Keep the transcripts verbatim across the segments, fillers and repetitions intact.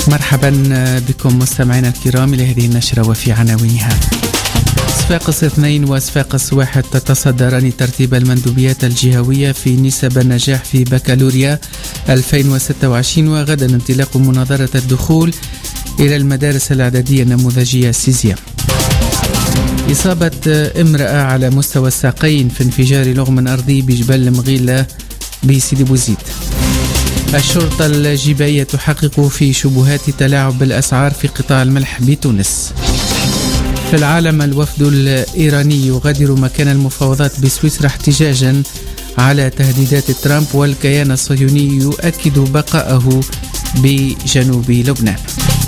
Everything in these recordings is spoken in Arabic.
مرحبا بكم مستمعينا الكرام لهذه النشرة وفي عناوينها. صفاقس اثنين وصفاقس واحد تتصدران ترتيب المندوبيات الجهوية في نسب النجاح في بكالوريا ألفين وستة وعشرين، وغدا انطلاق مناظرة الدخول إلى المدارس الإعدادية النموذجية سيزيام. إصابة امرأة على مستوى الساقين في انفجار لغم أرضي بجبل مغيلة بسيدي بوزيد. الشرطة الجبائية تحقق في شبهات تلاعب بالأسعار في قطاع الملح بتونس. في العالم، الوفد الإيراني يغادر مكان المفاوضات بسويسرا احتجاجا على تهديدات ترامب، والكيان الصهيوني يؤكد بقائه بجنوب لبنان.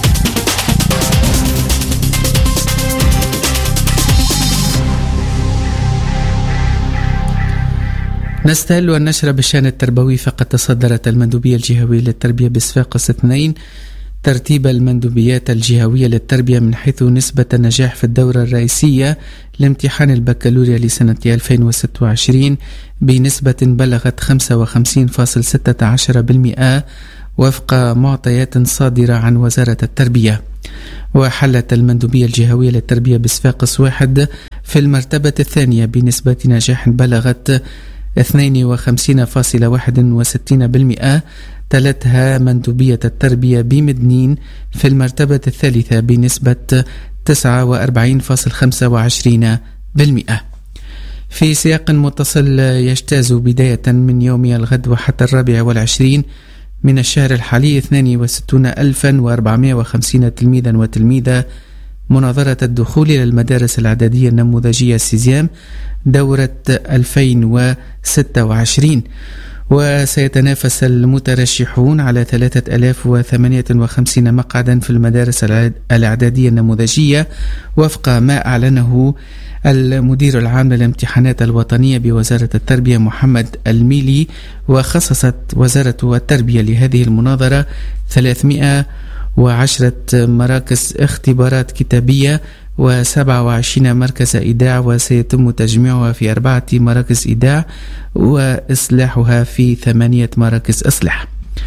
نستهل النشرة بالشأن التربوي، فقد تصدرت المندوبية الجهوية للتربية بصفاقس اثنين ترتيب المندوبيات الجهوية للتربية من حيث نسبة النجاح في الدورة الرئيسية لامتحان البكالوريا لسنة ألفين وستة وعشرين بنسبة بلغت خمسة وخمسين فاصلة ستة عشر بالمئة وفق معطيات صادرة عن وزارة التربية. وحلت المندوبية الجهوية للتربية بصفاقس واحد في المرتبة الثانية بنسبة نجاح بلغت اثنين وخمسين فاصلة واحد وستين بالمئة. تلتها مندوبية التربية بمدنين في المرتبة الثالثة بنسبة تسعة وأربعين فاصلة خمسة وعشرين بالمئة. في سياق متصل، يجتاز بداية من يوم الغد وحتى الرابع والعشرين من الشهر الحالي اثنين وستين ألفا وأربعمائة وخمسين تلميذا وتلميذة مناظرة الدخول إلى المدارس الإعدادية النموذجية سيزيام دورة ألفين وستة وعشرين، وسيتنافس المترشحون على ثلاثة آلاف وثمانية وخمسين مقعدا في المدارس الإعدادية النموذجية وفق ما أعلنه المدير العام للامتحانات الوطنية بوزارة التربية محمد الميلي. وخصصت وزارة التربية لهذه المناظرة ثلاثمائة وعشرة مراكز اختبارات كتابية وسبعة وعشرين مركز إيداع، وسيتم تجميعها في أربعة مراكز إيداع وإصلاحها في ثمانية مراكز إصلاح.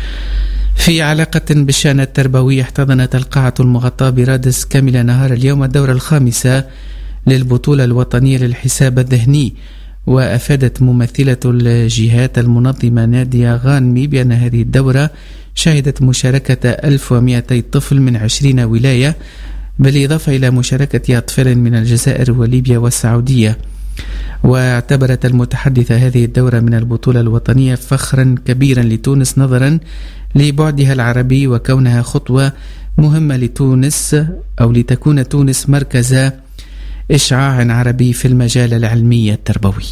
في علاقة بالشأن التربوي، احتضنت القاعة المغطاة برادس كاملة نهار اليوم الدورة الخامسة للبطولة الوطنية للحساب الذهني. وأفادت ممثلة الجهات المنظمة نادية غانمي بأن هذه الدورة شهدت مشاركة ألف ومئتي طفل من عشرين ولاية، بالإضافة إلى مشاركة أطفال من الجزائر وليبيا والسعودية. واعتبرت المتحدثة هذه الدورة من البطولة الوطنية فخرا كبيرا لتونس نظرا لبعدها العربي، وكونها خطوة مهمة لتونس أو لتكون تونس مركز إشعاع عربي في المجال العلمي التربوي.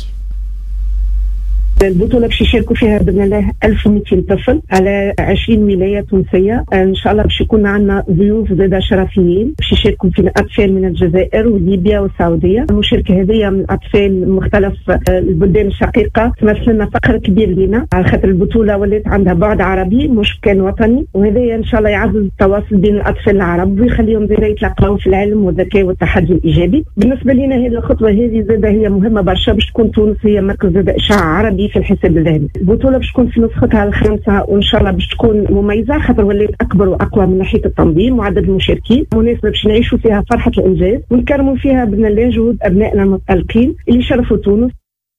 البطولة باش يشاركوا فيها بإذن الله ألف ومئتين طفل على عشرين ولاية تونسية. إن شاء الله باش يكون عندنا ضيوف زادا شرفيين باش يشاركوا فينا أطفال من الجزائر وليبيا والسعودية. المشاركة هذه من أطفال مختلف البلدان الشقيقة تمثل لنا فخر كبير لنا، على خاطر البطولة ولات عندها بعد عربي مش كان وطني، وهذا إن شاء الله يعزز التواصل بين الأطفال العرب ويخليهم زادا يتلقاو في العلم والذكاء والتحدي الإيجابي. بالنسبة لنا هذه الخطوة هذه زادا هي مهمة برشا باش تكون تونس هي مركز زادا إشعاع عربي في الحساب الذهني. البطولة باش تكون في نسختها الخامسة، وإن شاء الله باش تكون مميزة خاطر ولات أكبر وأقوى من ناحية التنظيم وعدد المشاركين، مناسبة باش نعيشوا فيها فرحة الإنجاز ونكرموا فيها بإذن الله جهود أبنائنا المتألقين اللي شرفوا تونس.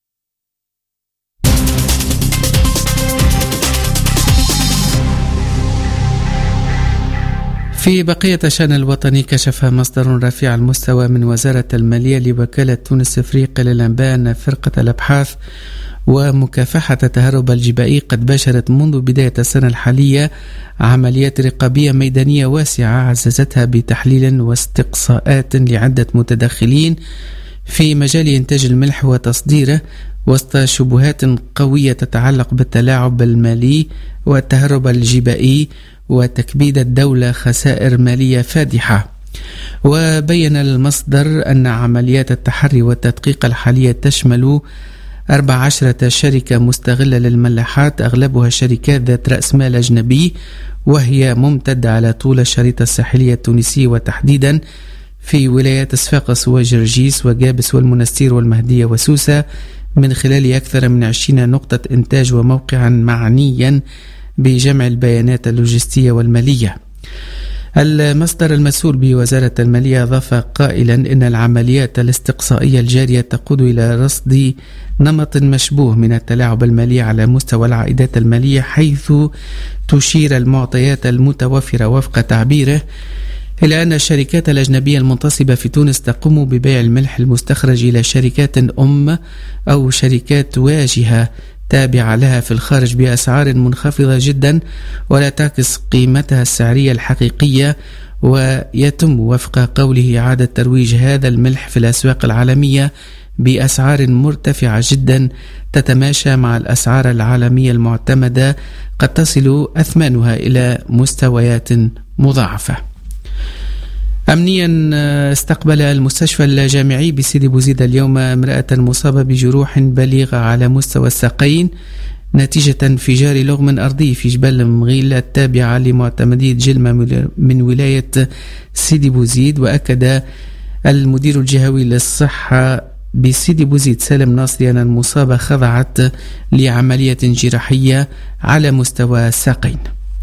في بقية الشأن الوطني، كشف مصدر رفيع المستوى من وزارة المالية لوكالة تونس إفريقيا للأنباء أن فرقة الأبحاث ومكافحة التهرب الجبائي قد باشرت منذ بداية السنة الحالية عمليات رقابية ميدانية واسعة عززتها بتحليل واستقصاءات لعدة متدخلين في مجال إنتاج الملح وتصديره، وسط شبهات قوية تتعلق بالتلاعب المالي والتهرب الجبائي وتكبيد الدولة خسائر مالية فادحة. وبين المصدر أن عمليات التحري والتدقيق الحالية تشمل أربع عشرة شركة مستغلة للملاحات، أغلبها شركات ذات رأس مال أجنبي، وهي ممتدة على طول الشريطة الساحلية التونسية وتحديدا في ولايات صفاقس وجرجيس وجابس والمنستير والمهدية وسوسة، من خلال أكثر من عشرين نقطة إنتاج وموقعا معنيا بجمع البيانات اللوجستية والمالية. المصدر المسؤول بوزارة المالية أضاف قائلا إن العمليات الاستقصائية الجارية تقود إلى رصد نمط مشبوه من التلاعب المالي على مستوى العائدات المالية، حيث تشير المعطيات المتوفرة وفق تعبيره إلى أن الشركات الأجنبية المنتصبة في تونس تقوم ببيع الملح المستخرج إلى شركات أم أو شركات واجهة تابعة لها في الخارج بأسعار منخفضة جدا ولا تعكس قيمتها السعرية الحقيقية، ويتم وفق قوله إعادة ترويج هذا الملح في الأسواق العالمية بأسعار مرتفعة جدا تتماشى مع الأسعار العالمية المعتمدة، قد تصل أثمانها إلى مستويات مضاعفة. أمنيا، استقبل المستشفى الجامعي بسيدي بوزيد اليوم امرأة مصابة بجروح بليغة على مستوى الساقين نتيجة انفجار لغم أرضي في جبال مغيل التابعة لمعتمدية جلمة من ولاية سيدي بوزيد. وأكد المدير الجهوي للصحة بسيدي بوزيد سالم ناصري أن المصابة خضعت لعملية جراحية على مستوى الساقين.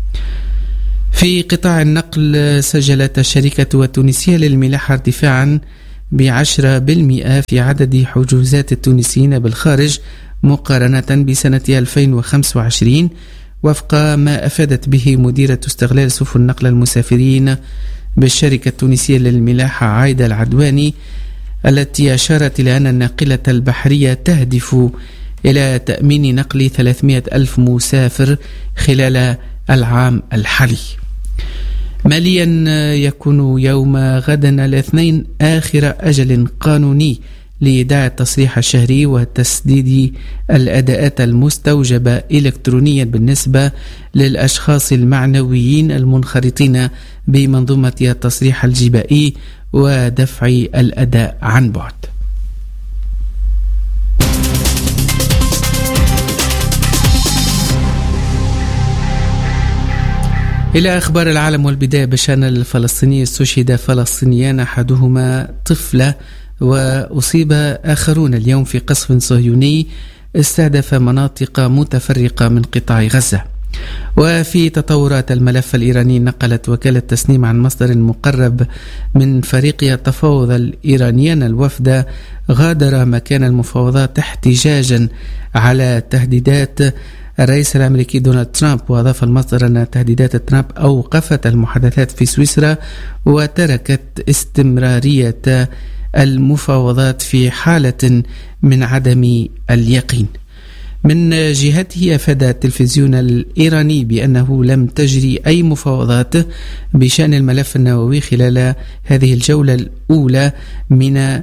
في قطاع النقل، سجلت الشركة التونسية للملاحة ارتفاعا بعشرة بالمئة في عدد حجوزات التونسيين بالخارج مقارنة بسنة ألفين وخمسة وعشرين، وفق ما أفادت به مديرة استغلال سفن نقل المسافرين بالشركة التونسية للملاحة عايدة العدواني، التي أشارت إلى أن الناقلة البحرية تهدف إلى تأمين نقل ثلاثمئة ألف مسافر خلال العام الحالي. ماليا، يكون يوم غدا الاثنين آخر أجل قانوني لإيداع التصريح الشهري وتسديد الأداءات المستوجبة إلكترونيا بالنسبة للأشخاص المعنويين المنخرطين بمنظومة التصريح الجبائي ودفع الأداء عن بعد. إلى أخبار العالم، والبداية بشأن الفلسطيني. استشهد فلسطينيان أحدهما طفلة وأصيب آخرون اليوم في قصف صهيوني استهدف مناطق متفرقة من قطاع غزة. وفي تطورات الملف الإيراني، نقلت وكالة تسنيم عن مصدر مقرب من فريق التفاوض الإيراني أن الوفد غادر مكان المفاوضات احتجاجا على تهديدات الرئيس الأمريكي دونالد ترامب. وأضاف المصدر أن تهديدات ترامب أوقفت المحادثات في سويسرا وتركت استمرارية المفاوضات في حالة من عدم اليقين. من جهته، أفاد التلفزيون الإيراني بأنه لم تجري أي مفاوضات بشأن الملف النووي خلال هذه الجولة الأولى من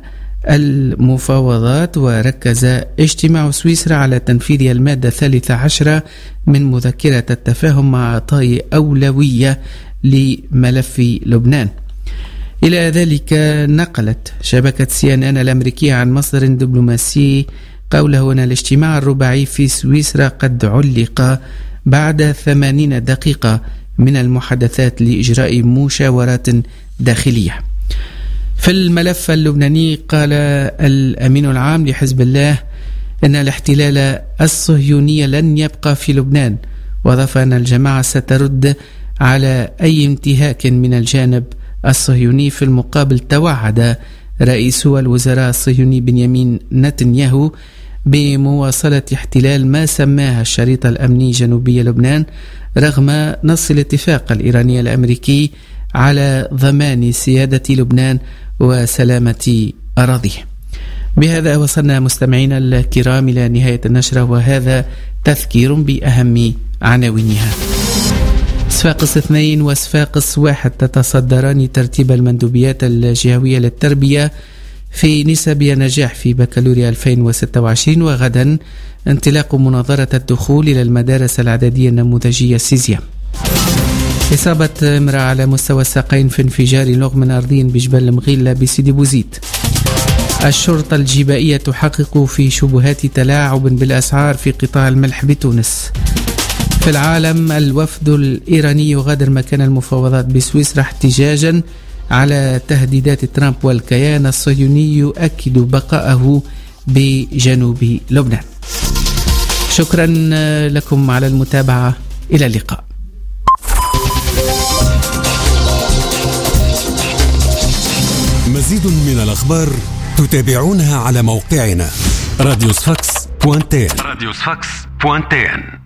المفاوضات، وركز اجتماع سويسرا على تنفيذ المادة الثالثة عشرة من مذكرة التفاهم مع إعطاء أولوية لملف لبنان. إلى ذلك، نقلت شبكة سي إن إن الأمريكية عن مصدر دبلوماسي قوله أن الاجتماع الرباعي في سويسرا قد علق بعد ثمانين دقيقة من المحادثات لإجراء مشاورات داخلية. في الملف اللبناني، قال الأمين العام لحزب الله أن الاحتلال الصهيوني لن يبقى في لبنان، وأضاف أن الجماعة سترد على أي انتهاك من الجانب الصهيوني. في المقابل، توعد رئيس الوزراء الصهيوني بنيامين نتنياهو بمواصلة احتلال ما سماها الشريط الأمني جنوبي لبنان رغم نص الاتفاق الإيراني الأمريكي على ضمان سيادة لبنان وسلامة أراضيه. بهذا وصلنا مستمعينا الكرام إلى نهاية النشرة، وهذا تذكير بأهم عناوينها. صفاقس اثنين وصفاقس واحد تتصدران ترتيب المندوبيات الجهوية للتربية في نسب النجاح في بكالوريا ألفين وستة وعشرين. وغدا انطلاق مناظرة الدخول إلى المدارس الإعدادية النموذجية سيزيا. إصابة امرأة على مستوى الساقين في انفجار لغم أرضي بجبل مغيلة بسيدي بوزيد. الشرطة الجبائية تحقق في شبهات تلاعب بالأسعار في قطاع الملح بتونس. في العالم، الوفد الإيراني يغادر مكان المفاوضات بسويسرا احتجاجا على تهديدات ترامب، والكيان الصهيوني يؤكد بقائه بجنوب لبنان. شكرا لكم على المتابعة، إلى اللقاء. مزيد من الأخبار تتابعونها على موقعنا راديو سفاكس بوانتين راديو سفاكس بوانتين.